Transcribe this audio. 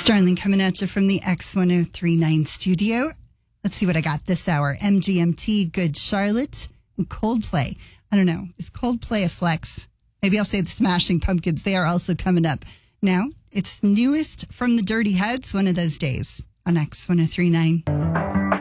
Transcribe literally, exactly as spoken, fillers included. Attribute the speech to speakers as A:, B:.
A: Starling coming at you from the X ten thirty-nine studio. Let's see what I got this hour. M G M T, Good Charlotte, and Coldplay. I don't know. Is Coldplay a flex? Maybe I'll say the Smashing Pumpkins. They are also coming up. Now, it's newest from the Dirty Heads, one of those days on X ten thirty-nine.